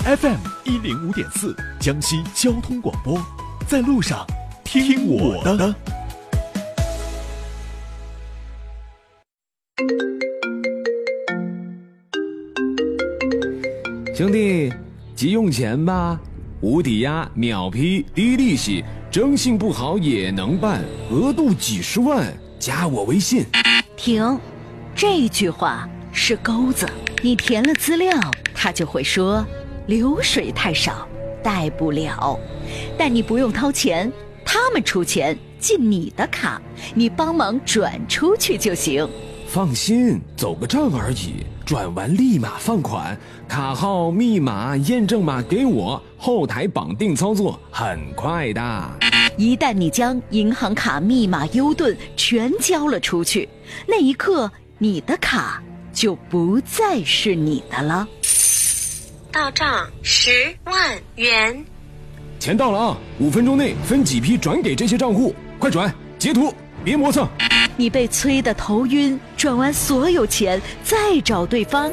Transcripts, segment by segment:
FM105.4，江西交通广播，在路上听我的。 兄弟，急用钱吧？无抵押、秒批、低利息，征信不好也能办，额度几十万，加我微信。 停，这句话是钩子，你填了资料，他就会说流水太少，贷不了。但你不用掏钱，他们出钱进你的卡，你帮忙转出去就行。 放心，走个账而已，转完立马放款，卡号、密码、验证码给我，后台绑定操作，很快的。 一旦你将银行卡密码、优盾全交了出去，那一刻你的卡就不再是你的了。 到账10万元， 钱到了啊！5分钟内分几批转给这些账户，快转，截图，别磨蹭。 你被催得头晕，转完所有钱再找对方。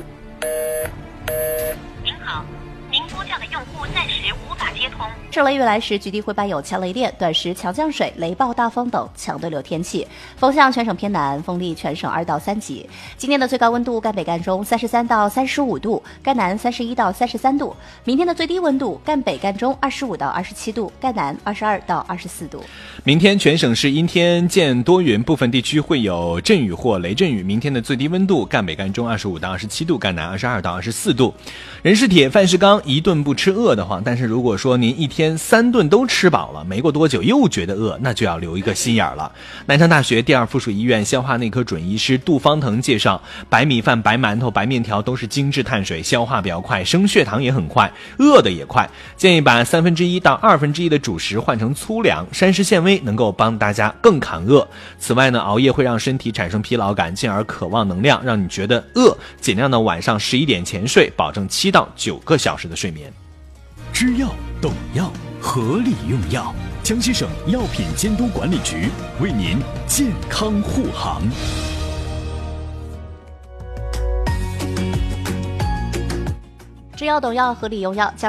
您好，您拨叫的用户暂时无法接通。 受雷雨来时，局地会伴有强雷电、短时强降水、雷暴大风等强对流天气，风向全省偏南，风力全省2到3级。今天的最高温度，赣北赣中33到35度，赣南31到33度。明天的最低温度，赣北赣中25到27度，赣南22到24度。 明天全省是阴天见多云，部分地区会有阵雨或雷阵雨。明天的最低温度，赣北赣中25到27度，赣南22到24度。人是铁，饭是钢，一顿不吃饿得慌。但是如果说您一天3顿都吃饱了，没过多久又觉得饿，那就要留一个心眼了。南昌大学第2附属医院消化内科准医师杜方腾介绍，白米饭、白馒头、白面条都是精致碳水，消化比较快，升血糖也很快，饿的也快。建议把1/3到1/2的主食换成粗粮，膳食纤维能够帮大家更抗饿。此外呢，熬夜会让身体产生疲劳感，进而渴望能量，让你觉得饿。尽量的晚上11点前睡，保证7到9个小时的睡眠。 知药懂药，合理用药。江西省药品监督管理局为您健康护航。 知药懂药，合理用药。